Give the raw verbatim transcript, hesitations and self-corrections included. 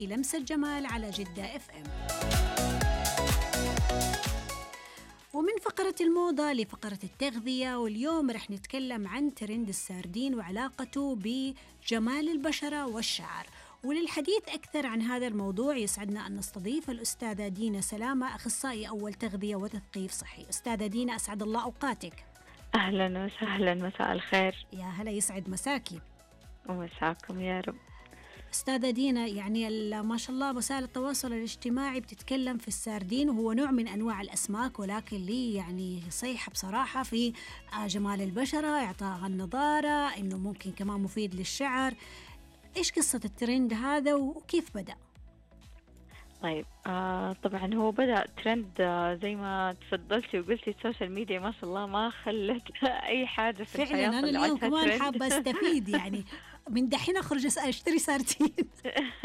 في لمسة جمال على جدة اف ام. ومن فقرة الموضة لفقرة التغذية، واليوم رح نتكلم عن ترند الساردين وعلاقته بجمال البشرة والشعر. وللحديث أكثر عن هذا الموضوع يسعدنا أن نستضيف الأستاذة دينا سلامة، أخصائي أول تغذية وتثقيف صحي. أستاذة دينا، أسعد الله أوقاتك. أهلا وسهلا، مساء الخير. يا هلا، يسعد مساكي. ومساكم يا رب. أستاذة دينا، يعني ما شاء الله وسائل التواصل الاجتماعي بتتكلم في الساردين، وهو نوع من أنواع الأسماك، ولكن لي يعني صيحة بصراحة في جمال البشرة، إعطاء النضارة، إنه ممكن كمان مفيد للشعر. إيش قصة الترند هذا وكيف بدأ؟ طيب آه طبعا هو بدأ ترند آه زي ما تفضلتي وقلتي السوشيال ميديا ما شاء الله ما خلت أي حاجة في الحياة. فعلا أنا اليوم كمان حابة أستفيد، يعني من دحين أخرج أشتري ساردين.